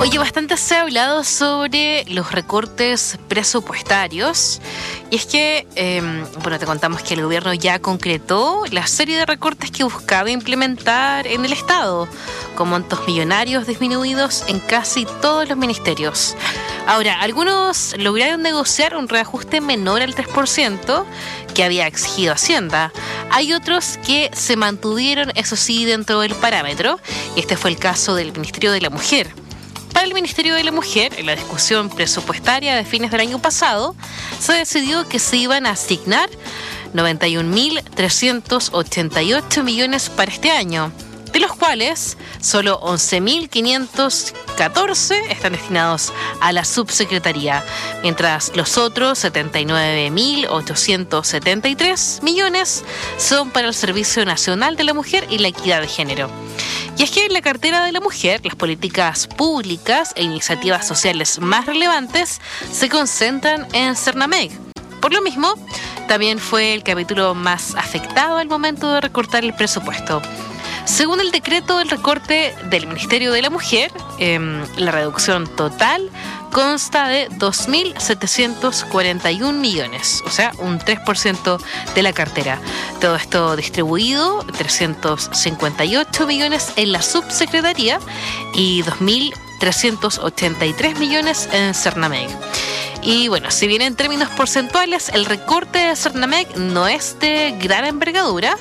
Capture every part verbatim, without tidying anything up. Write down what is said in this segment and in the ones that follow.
Oye, bastante se ha hablado sobre los recortes presupuestarios y es que, eh, bueno, te contamos que el gobierno ya concretó la serie de recortes que buscaba implementar en el Estado, con montos millonarios disminuidos en casi todos los ministerios. Ahora, algunos lograron negociar un reajuste menor al tres por ciento que había exigido Hacienda. Hay otros que se mantuvieron, eso sí, dentro del parámetro, y este fue el caso del Ministerio de la Mujer. Para el Ministerio de la Mujer, en la discusión presupuestaria de fines del año pasado, se decidió que se iban a asignar noventa y un mil trescientos ochenta y ocho millones para este año, de los cuales solo once mil quinientos catorce están destinados a la subsecretaría, mientras los otros setenta y nueve mil ochocientos setenta y tres millones son para el Servicio Nacional de la Mujer y la Equidad de Género. Y es que en la cartera de la mujer, las políticas públicas e iniciativas sociales más relevantes se concentran en Cernameg. Por lo mismo, también fue el capítulo más afectado al momento de recortar el presupuesto. Según el decreto del recorte del Ministerio de la Mujer, eh, la reducción total consta de dos mil setecientos cuarenta y un millones, o sea, un tres por ciento de la cartera. Todo esto distribuido, trescientos cincuenta y ocho millones en la subsecretaría y dos mil trescientos ochenta y tres millones en Cernameg. Y bueno, si bien en términos porcentuales el recorte de Cernameg no es de gran envergadura,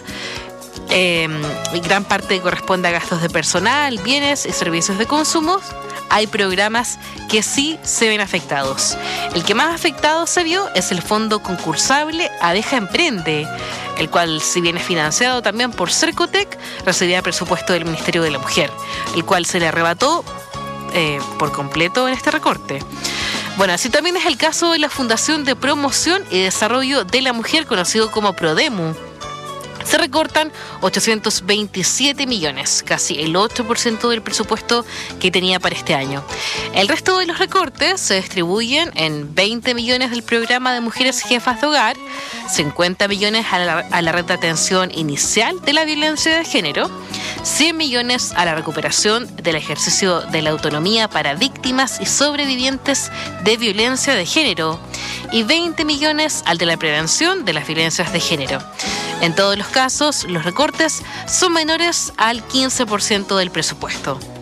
Eh, gran parte corresponde a gastos de personal, bienes y servicios de consumo, hay programas que sí se ven afectados. El que más afectado se vio es el fondo concursable Abeja Emprende, el cual, si bien es financiado también por Cercotec, recibía presupuesto del Ministerio de la Mujer, el cual se le arrebató eh, por completo en este recorte. Bueno, así también es el caso de la Fundación de Promoción y Desarrollo de la Mujer, conocido como Prodemu. Se recortan ochocientos veintisiete millones, casi el ocho por ciento del presupuesto que tenía para este año. El resto de los recortes se distribuyen en veinte millones del programa de mujeres jefas de hogar, cincuenta millones a la, a la red de atención inicial de la violencia de género, cien millones a la recuperación del ejercicio de la autonomía para víctimas y sobrevivientes de violencia de género y veinte millones al de la prevención de las violencias de género. En todos los casos, los recortes son menores al quince por ciento del presupuesto.